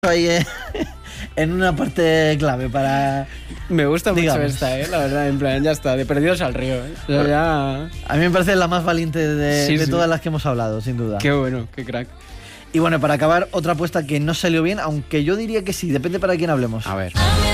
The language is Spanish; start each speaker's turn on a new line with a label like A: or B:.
A: ahí en una parte clave para...
B: Me gusta
A: digamos.
B: mucho esta, la verdad, en plan, ya está, de perdidos al río. O sea, ya...
A: A mí me parece la más valiente de
B: Sí.
A: todas las que hemos hablado, sin duda.
B: Qué bueno, qué crack.
A: Y bueno, para acabar, otra apuesta que no salió bien, aunque yo diría que sí, depende para quién hablemos.
B: A ver.
C: I'm